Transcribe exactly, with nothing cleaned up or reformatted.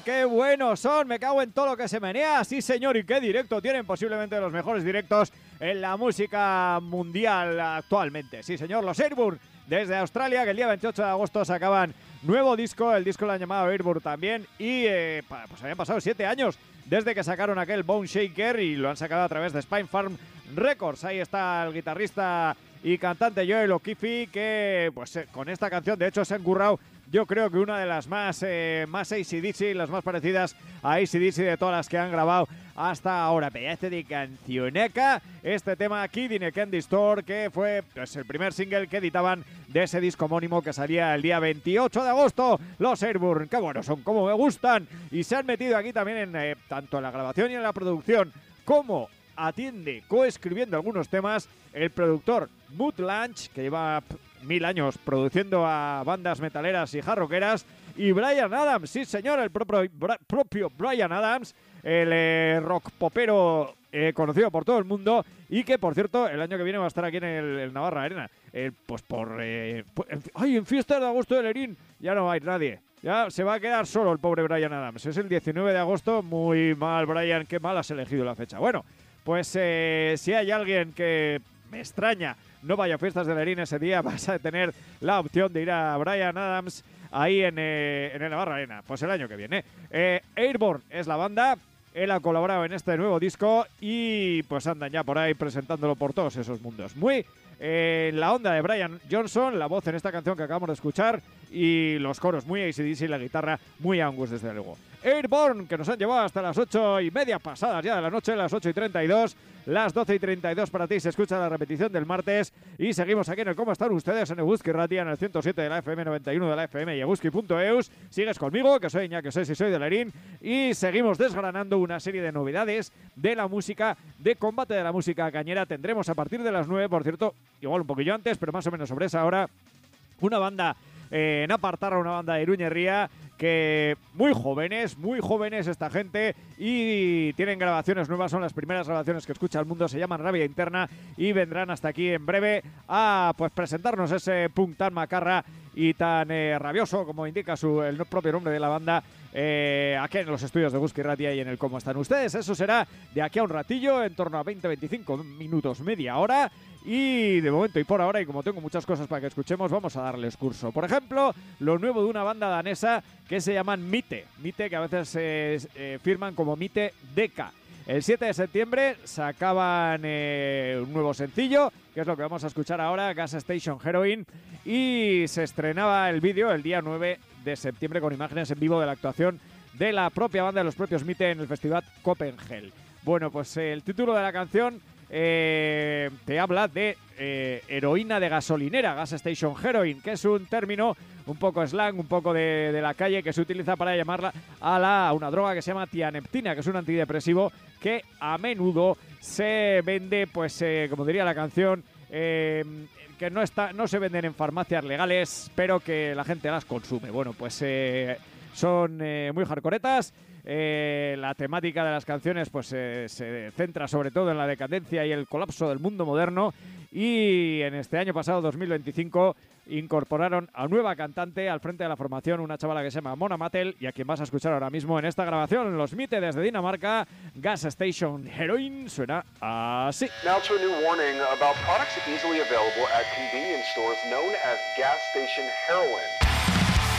señor, qué buenos son, me cago en todo lo que se menea, sí señor, y qué directo tienen, posiblemente los mejores directos en la música mundial actualmente, sí señor, los Airburn desde Australia, que el día veintiocho de agosto sacaban nuevo disco, el disco lo han llamado Airburn también, y eh, pues habían pasado siete años desde que sacaron aquel Bone Shaker y lo han sacado a través de Spinefarm Records. Ahí está el guitarrista y cantante Joel O'Keefe, que pues eh, con esta canción de hecho se han currado, yo creo que una de las más, eh, más A C D C, las más parecidas a A C D C de todas las que han grabado hasta ahora. Pedazo de cancioneca, este tema Kid in a Candy Store, que fue pues, el primer single que editaban de ese disco homónimo que salía el día veintiocho de agosto. Los Airburn, qué buenos son, como me gustan. Y se han metido aquí también en eh, tanto en la grabación y en la producción como atiende coescribiendo algunos temas el productor Mood Lunch, que lleva mil años produciendo a bandas metaleras y jarroqueras, y Bryan Adams, sí señor, el propio, bra, propio Bryan Adams, el eh, rock popero eh, conocido por todo el mundo, y que por cierto el año que viene va a estar aquí en el, el Navarra Arena, eh, pues por eh, pues, ay, en fiestas de agosto de Lerín ya no hay nadie. Ya se va a quedar solo el pobre Bryan Adams. Es el diecinueve de agosto, muy mal Bryan, qué mal has elegido la fecha. Bueno, pues eh, si hay alguien que me extraña no vaya a fiestas de Lerín ese día, vas a tener la opción de ir a Bryan Adams ahí en, eh, en el Navarra Arena, pues el año que viene. Eh, Airborne es la banda, él ha colaborado en este nuevo disco y pues andan ya por ahí presentándolo por todos esos mundos. Muy eh, la onda de Brian Johnson, la voz en esta canción que acabamos de escuchar, y los coros muy A C D C y la guitarra muy Angus desde luego. Airborne, que nos han llevado hasta las ocho y media pasadas ya de la noche, las ocho y treinta y dos, las doce y treinta y dos para ti, se escucha la repetición del martes y seguimos aquí en el ¿Cómo están ustedes? En Eguski Ratia, en el ciento siete de la F M, noventa y uno de la F M y eguski punto eus. Sigues conmigo, que soy Iñaki, que soy si soy de Lerín, y seguimos desgranando una serie de novedades de la música, de combate de la música cañera. Tendremos a partir de las nueve, por cierto, igual un poquillo antes, pero más o menos sobre esa hora, una banda eh, en Apartarra, una banda de Iruñerría, que muy jóvenes, muy jóvenes esta gente, y tienen grabaciones nuevas, son las primeras grabaciones que escucha el mundo, se llaman Rabia Interna, y vendrán hasta aquí en breve a pues presentarnos ese punk tan macarra y tan eh, rabioso, como indica su, el propio nombre de la banda, eh, aquí en los estudios de Eguski Ratia y en el ¿Cómo están ustedes? Eso será de aquí a un ratillo, en torno a veinte a veinticinco minutos, media hora. Y de momento y por ahora, y como tengo muchas cosas para que escuchemos, vamos a darles curso. Por ejemplo, lo nuevo de una banda danesa que se llaman Mite. Mite, que a veces eh, eh, firman como Mite Deka. El siete de septiembre sacaban eh, un nuevo sencillo, que es lo que vamos a escuchar ahora, Gas Station Heroin, y se estrenaba el vídeo el día nueve de septiembre con imágenes en vivo de la actuación de la propia banda, de los propios Mite, en el festival Copenhagen. Bueno, pues eh, el título de la canción Eh, te habla de eh, heroína de gasolinera, Gas Station Heroin, que es un término un poco slang, un poco de, de la calle, que se utiliza para llamarla a, la, a una droga que se llama tianeptina, que es un antidepresivo que a menudo se vende, pues eh, como diría la canción, eh, que no, está, no se venden en farmacias legales, pero que la gente las consume. Bueno, pues eh, son eh, muy hardcoretas. Eh, la temática de las canciones pues eh, se centra sobre todo en la decadencia y el colapso del mundo moderno, y en este año pasado, dos mil veinticinco, incorporaron a nueva cantante al frente de la formación, una chavala que se llama Mona Mattel, y a quien vas a escuchar ahora mismo en esta grabación, los Mite desde Dinamarca. Gas Station Heroin suena así. Now to a new warning about products easily available at convenience stores known as Gas Station Heroin.